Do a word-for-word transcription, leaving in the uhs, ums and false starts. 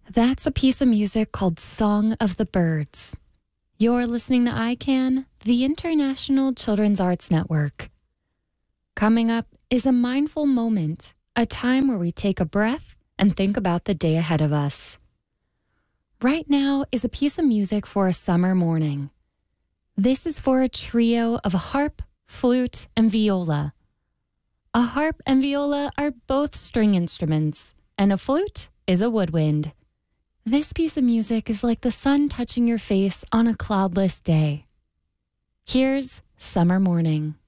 That's a piece of music called Song of the Birds. You're listening to I CAN, the International Children's Arts Network. Coming up is a mindful moment, a time where we take a breath and think about the day ahead of us. Right now is a piece of music for a summer morning. This is for a trio of a harp, flute, and viola. A harp and viola are both string instruments, and a flute is a woodwind. This piece of music is like the sun touching your face on a cloudless day. Here's Summer Morning.